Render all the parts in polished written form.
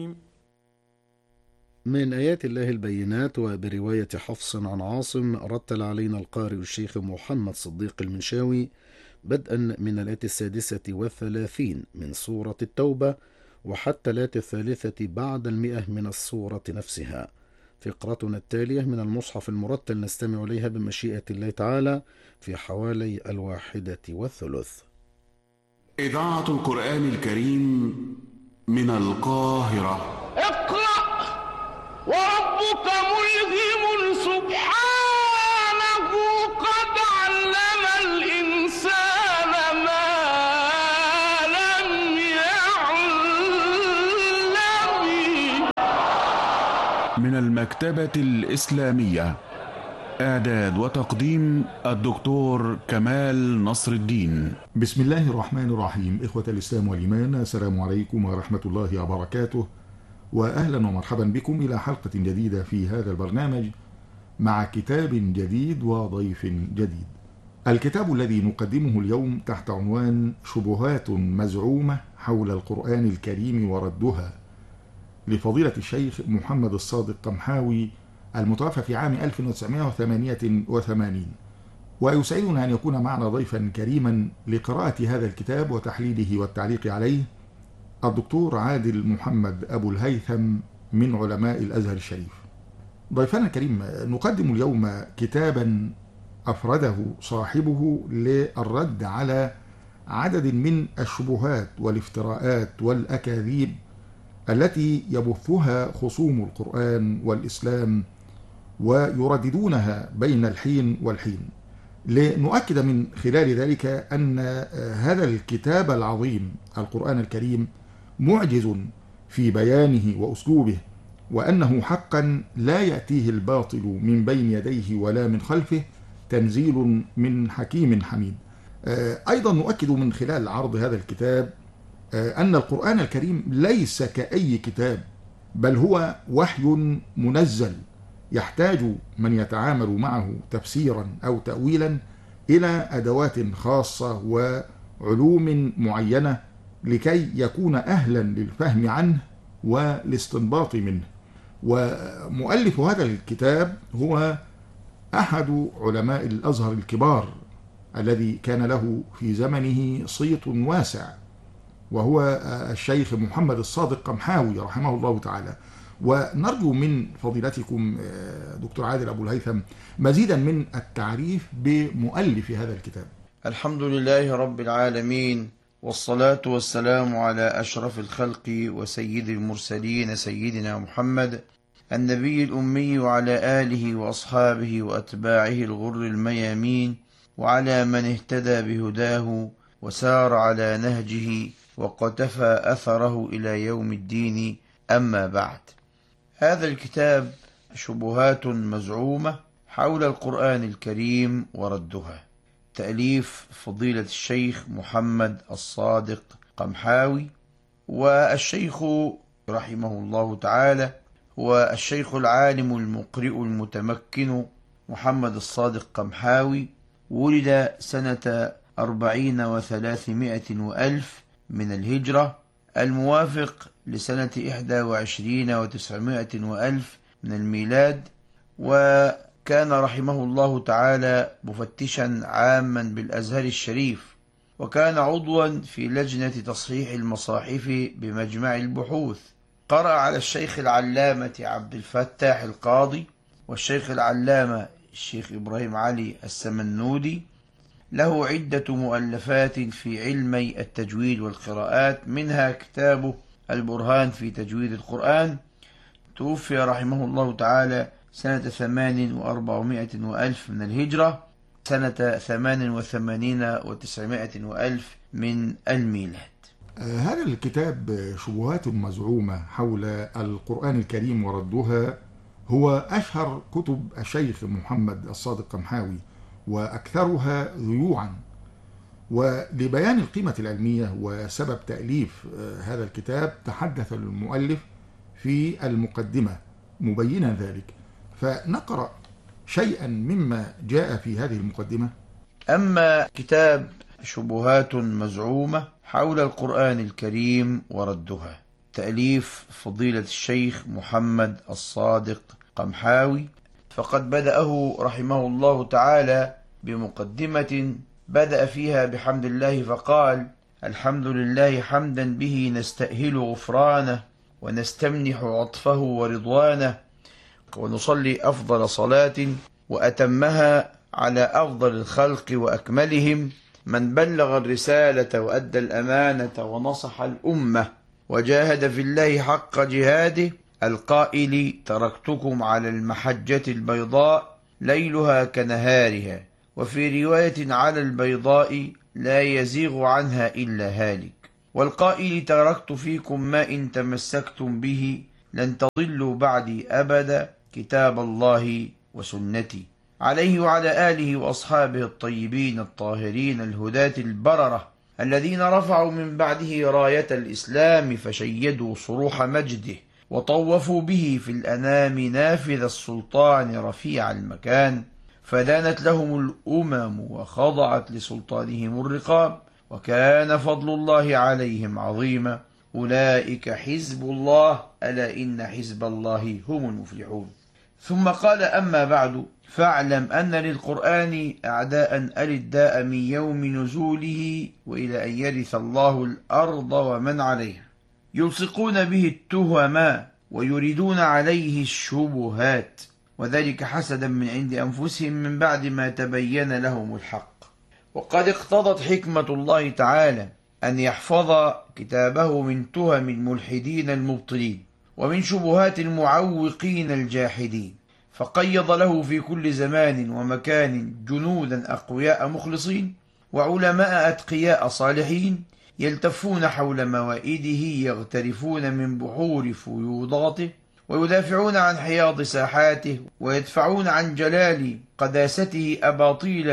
من آيات الله البينات وبرواية حفص عن عاصم رتل علينا القارئ الشيخ محمد صديق المنشاوي بدءا من الآية 36 من سورة التوبة وحتى الآية 3 بعد 100 من السورة نفسها. فقرتنا التالية من المصحف المرتل نستمع إليها بمشيئة الله تعالى في حوالي 1:3. إذاعة القرآن الكريم من القاهرة. اقرأ وربك ملهم سبحانه قد علم الإنسان ما لم يعلم. من المكتبة الإسلامية، إعداد وتقديم الدكتور كمال نصر الدين. بسم الله الرحمن الرحيم. إخوة الإسلام والإيمان، السلام عليكم ورحمة الله وبركاته، وأهلا ومرحبا بكم إلى حلقة جديدة في هذا البرنامج مع كتاب جديد وضيف جديد. الكتاب الذي نقدمه اليوم تحت عنوان شبهات مزعومة حول القرآن الكريم وردها، لفضيلة الشيخ محمد الصادق قمحاوي المتوفى في عام 1988. ويسعدنا أن يكون معنا ضيفا كريما لقراءة هذا الكتاب وتحليله والتعليق عليه الدكتور عادل محمد أبو الهيثم من علماء الأزهر الشريف. ضيفنا الكريم، نقدم اليوم كتابا أفرده صاحبه للرد على عدد من الشبهات والافتراءات والأكاذيب التي يبثها خصوم القرآن والإسلام ويرددونها بين الحين والحين، لنؤكد من خلال ذلك أن هذا الكتاب العظيم القرآن الكريم معجز في بيانه وأسلوبه، وأنه حقا لا يأتيه الباطل من بين يديه ولا من خلفه، تنزيل من حكيم حميد. أيضا نؤكد من خلال عرض هذا الكتاب أن القرآن الكريم ليس كأي كتاب، بل هو وحي منزل يحتاج من يتعامل معه تفسيرا أو تأويلا إلى أدوات خاصة وعلوم معينة لكي يكون أهلا للفهم عنه والاستنباط منه. ومؤلف هذا الكتاب هو أحد علماء الأزهر الكبار الذي كان له في زمنه صيت واسع، وهو الشيخ محمد الصادق قمحاوي رحمه الله تعالى. ونرجو من فضيلتكم دكتور عادل أبو الهيثم مزيدا من التعريف بمؤلف هذا الكتاب. الحمد لله رب العالمين، والصلاة والسلام على أشرف الخلق وسيد المرسلين سيدنا محمد النبي الأمي، وعلى آله وأصحابه وأتباعه الغر الميامين، وعلى من اهتدى بهداه وسار على نهجه وقتفى أثره إلى يوم الدين. أما بعد، هذا الكتاب شبهات مزعومة حول القرآن الكريم وردها، تأليف فضيلة الشيخ محمد الصادق قمحاوي. والشيخ رحمه الله تعالى هو الشيخ العالم المقرئ المتمكن محمد الصادق قمحاوي. ولد سنة 40 و300 من الهجرة، الموافق لسنة 21 و900 من الميلاد. وكان رحمه الله تعالى مفتشا عاما بالأزهر الشريف، وكان عضوا في لجنة تصحيح المصاحف بمجمع البحوث. قرأ على الشيخ العلامة عبد الفتاح القاضي والشيخ العلامة الشيخ إبراهيم علي السمنودي. له عدة مؤلفات في علمي التجويد والقراءات، منها كتابه البرهان في تجويد القرآن. توفي رحمه الله تعالى سنة 48 من الهجرة، سنة 88 و900 من الميلاد. هذا الكتاب شبهات مزعومة حول القرآن الكريم وردها هو أشهر كتب الشيخ محمد الصادق قمحاوي وأكثرها ذيوعا. ولبيان القيمة العلمية وسبب تأليف هذا الكتاب تحدث المؤلف في المقدمة مبينا ذلك، فنقرأ شيئا مما جاء في هذه المقدمة. أما كتاب شبهات مزعومة حول القرآن الكريم وردها، تأليف فضيلة الشيخ محمد الصادق قمحاوي. فقد بدأه رحمه الله تعالى بمقدمة بدأ فيها بحمد الله فقال: الحمد لله حمدا به نستأهل غفرانه ونستمنح عطفه ورضوانه، ونصلي أفضل صلاة وأتمها على أفضل الخلق وأكملهم، من بلغ الرسالة وأدى الأمانة ونصح الأمة وجاهد في الله حق جهاده، القائل: تركتكم على المحجة البيضاء ليلها كنهارها، وفي رواية على البيضاء لا يزيغ عنها إلا هالك، والقائل: تركت فيكم ما إن تمسكتم به لن تضلوا بعدي أبدا، كتاب الله وسنتي. عليه وعلى آله وأصحابه الطيبين الطاهرين الهداة البررة الذين رفعوا من بعده راية الإسلام فشيدوا صروح مجده وطوفوا به في الأنام نافذ السلطان رفيع المكان، فدانت لهم الأمم وخضعت لسلطانهم الرقاب، وكان فضل الله عليهم عظيما. أولئك حزب الله، ألا إن حزب الله هم المفلحون. ثم قال: أما بعد، فاعلم أن للقرآن أعداء ألداء من يوم نزوله وإلى أن يرث الله الأرض ومن عليها، يلصقون به التهما ويريدون عليه الشبهات، وذلك حسدا من عند أنفسهم من بعد ما تبين لهم الحق. وقد اقتضت حكمة الله تعالى أن يحفظ كتابه من تهم الملحدين المبطلين ومن شبهات المعوقين الجاحدين، فقيض له في كل زمان ومكان جنودا أقوياء مخلصين وعلماء أتقياء صالحين يلتفون حول موائده، يغترفون من بحور فيوضاته ويدافعون عن حياض ساحاته، ويدفعون عن جلال قداسته أباطيل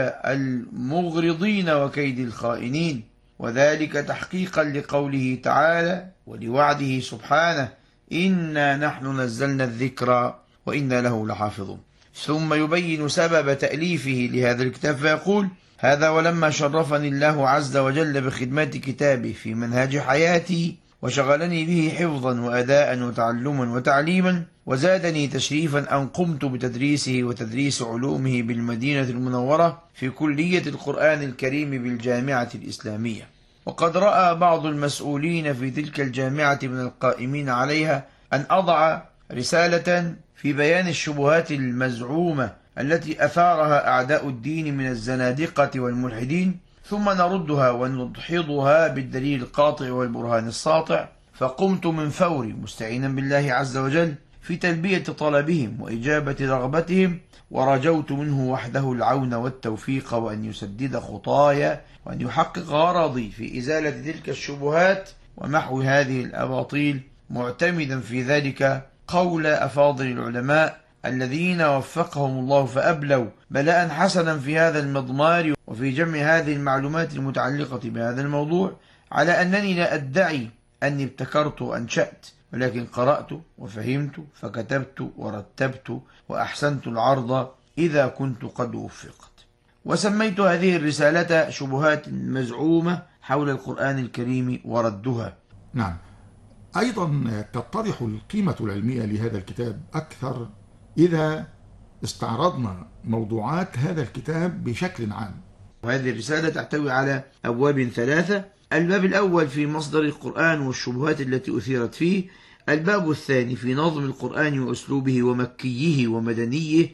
المغرضين وكيد الخائنين، وذلك تحقيقا لقوله تعالى ولوعده سبحانه: إنا نحن نزلنا الذكر وإنا له لحافظون. ثم يبين سبب تأليفه لهذا الكتاب فيقول: هذا ولما شرفني الله عز وجل بخدمة كتابه في منهاج حياتي، وشغلني به حفظا وأداء وتعلما وتعليما، وزادني تشريفا أن قمت بتدريسه وتدريس علومه بالمدينة المنورة في كلية القرآن الكريم بالجامعة الإسلامية. وقد رأى بعض المسؤولين في تلك الجامعة من القائمين عليها أن أضع رسالة في بيان الشبهات المزعومة التي أثارها أعداء الدين من الزنادقة والملحدين، ثم نردها وندحضها بالدليل القاطع والبرهان الساطع. فقمت من فوري مستعينا بالله عز وجل في تلبية طلبهم وإجابة رغبتهم، ورجوت منه وحده العون والتوفيق وأن يسدد خطايا وأن يحقق غرضي في إزالة تلك الشبهات ومحو هذه الأباطيل، معتمدا في ذلك قول أفاضل العلماء الذين وفقهم الله فأبلوا بلاء حسنا في هذا المضمار وفي جمع هذه المعلومات المتعلقة بهذا الموضوع، على أنني لا أدعي أني ابتكرت وأنشأت، ولكن قرأت وفهمت فكتبت ورتبت وأحسنت العرض إذا كنت قد وفقت. وسميت هذه الرسالة شبهات مزعومة حول القرآن الكريم وردها. نعم، أيضا تتضح القيمة العلمية لهذا الكتاب أكثر إذا استعرضنا موضوعات هذا الكتاب بشكل عام. وهذه الرسالة تحتوي على أبواب ثلاثة: الباب الأول في مصدر القرآن والشبهات التي أثيرت فيه، الباب الثاني في نظم القرآن وأسلوبه ومكيه ومدنيه،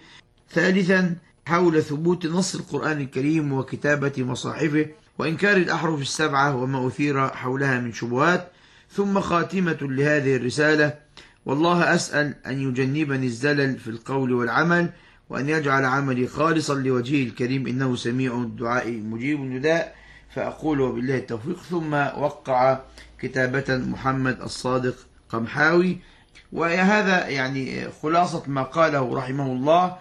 ثالثا حول ثبوت نص القرآن الكريم وكتابة مصاحفه وإنكار الأحرف السبعة وما أثير حولها من شبهات، ثم خاتمة لهذه الرسالة: والله أسأل أن يجنبني الزلل في القول والعمل، وأن يجعل عملي خالصا لوجهه الكريم، إنه سميع الدعاء مجيب النداء. فأقول وبالله التوفيق. ثم وقع كتابة محمد الصادق قمحاوي. وهذا يعني خلاصة ما قاله رحمه الله،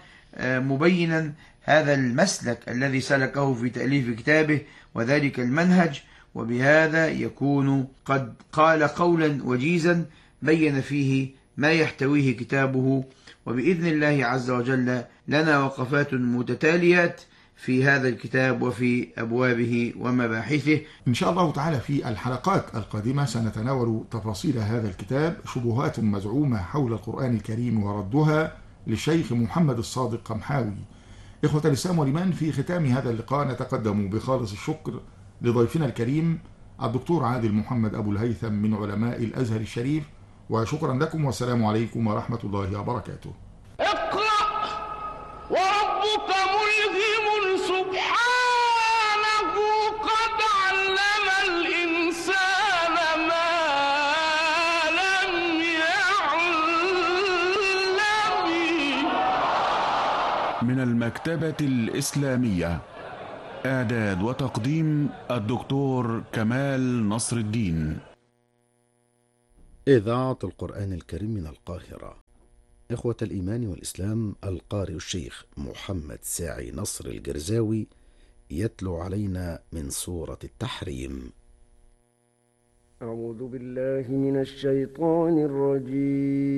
مبينا هذا المسلك الذي سلكه في تأليف كتابه وذلك المنهج، وبهذا يكون قد قال قولا وجيزا بين فيه ما يحتويه كتابه. وبإذن الله عز وجل لنا وقفات متتاليات في هذا الكتاب وفي أبوابه ومباحثه. إن شاء الله تعالى في الحلقات القادمة سنتناول تفاصيل هذا الكتاب، شبهات مزعومة حول القرآن الكريم وردها للشيخ محمد الصادق قمحاوي. إخوة الإسلام والإيمان، في ختام هذا اللقاء نتقدم بخالص الشكر لضيفنا الكريم الدكتور عادل محمد أبو الهيثم من علماء الأزهر الشريف، وشكرا لكم والسلام عليكم ورحمة الله وبركاته. اقرأ وربك ملهم سبحانه قد علم الإنسان ما لم يعلم. من المكتبة الإسلامية، إعداد وتقديم الدكتور كمال نصر الدين. إذاعة القرآن الكريم من القاهرة. إخوة الإيمان والإسلام، القارئ الشيخ محمد ساعي نصر الجرزاوي يتلو علينا من سورة التحريم. أعوذ بالله من الشيطان الرجيم.